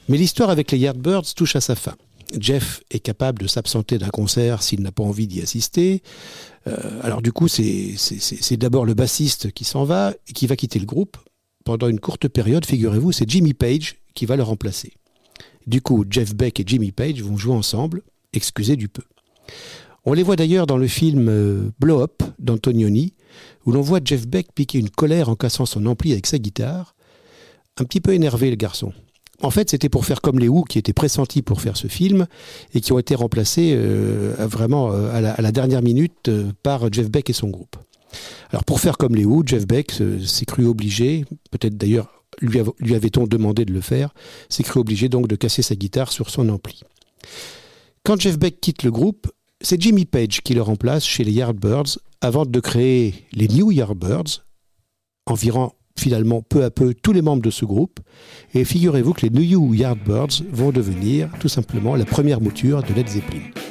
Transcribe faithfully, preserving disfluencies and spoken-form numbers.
Mais l'histoire avec les Yardbirds touche à sa fin. Jeff est capable de s'absenter d'un concert s'il n'a pas envie d'y assister. Euh, alors du coup, c'est, c'est, c'est, c'est d'abord le bassiste qui s'en va et qui va quitter le groupe. Pendant une courte période, figurez-vous, c'est Jimmy Page qui va le remplacer. Du coup, Jeff Beck et Jimmy Page vont jouer ensemble, excusez du peu. On les voit d'ailleurs dans le film euh, Blow Up d'Antonioni, où l'on voit Jeff Beck piquer une colère en cassant son ampli avec sa guitare. Un petit peu énervé, le garçon. En fait, c'était pour faire comme les Who, qui étaient pressentis pour faire ce film, et qui ont été remplacés euh, vraiment euh, à, la, à la dernière minute euh, par Jeff Beck et son groupe. Alors, pour faire comme les Who, Jeff Beck euh, s'est cru obligé, peut-être d'ailleurs lui, av- lui avait-on demandé de le faire, s'est cru obligé donc de casser sa guitare sur son ampli. Quand Jeff Beck quitte le groupe, c'est Jimmy Page qui le remplace chez les Yardbirds avant de créer les New Yardbirds, environ finalement peu à peu tous les membres de ce groupe. Et figurez-vous que les New Yardbirds vont devenir tout simplement la première mouture de Led Zeppelin.